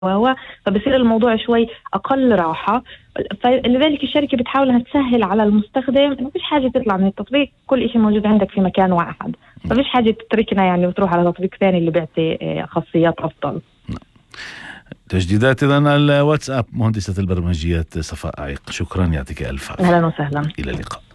فبصير الموضوع شوي أقل راحة. فلذلك الشركة بتحاول أنها تسهل على المستخدم إنه مفيش حاجة تطلع من التطبيق، كل إشي موجود عندك في مكان واحد، مفيش حاجة تتركنا يعني وتروح على تطبيق ثاني اللي بيعطي خاصيات أفضل. تجديدات إذن الواتساب. مهندسة البرمجيات صفاء عيق، شكرا، يعطيك ألف عافية. أهلا وسهلا، إلى اللقاء.